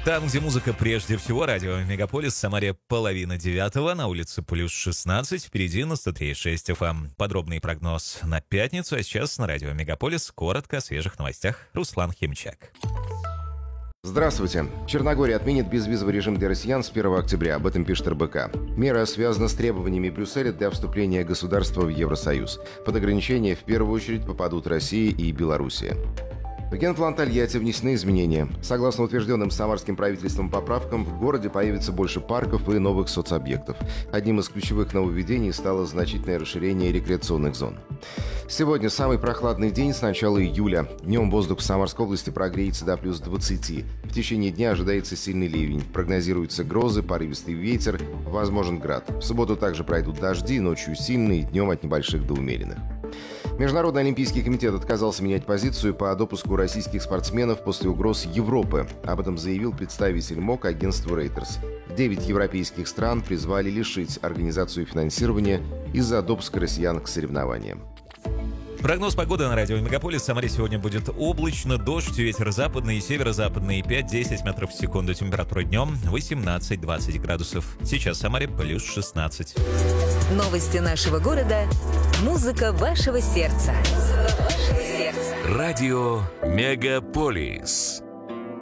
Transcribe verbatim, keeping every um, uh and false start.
Там, где музыка прежде всего, радио Мегаполис, Самаре половина девятого, на улице плюс шестнадцать, впереди на сто три и шесть эф эм. Подробный прогноз на пятницу, а сейчас на радио Мегаполис коротко о свежих новостях. Руслан Химчак. Здравствуйте. Черногория отменит безвизовый режим для россиян с первого октября. Об этом пишет эр бэ ка. Мера связана с требованиями Брюсселя для вступления государства в Евросоюз. Под ограничения в первую очередь попадут Россия и Белоруссия. В генплан Тольятти внесены изменения. Согласно утвержденным самарским правительством поправкам, в городе появится больше парков и новых соцобъектов. Одним из ключевых нововведений стало значительное расширение рекреационных зон. Сегодня самый прохладный день с начала июля. Днем воздух в Самарской области прогреется до плюс двадцати. В течение дня ожидается сильный ливень. Прогнозируются грозы, порывистый ветер, возможен град. В субботу также пройдут дожди, ночью сильные, днем от небольших до умеренных. Международный олимпийский комитет отказался менять позицию по допуску российских спортсменов после угроз Европы. Об этом заявил представитель МОК агентству Reuters. Девять европейских стран призвали лишить организацию финансирования из-за допуска россиян к соревнованиям. Прогноз погоды на радио Мегаполис. В Самаре сегодня будет облачно, дождь, ветер западный и северо-западный пять-десять метров в секунду. Температура днем восемнадцать-двадцать градусов. Сейчас в Самаре плюс шестнадцать. Новости нашего города. Музыка вашего сердца. Музыка вашего сердца. Радио Мегаполис.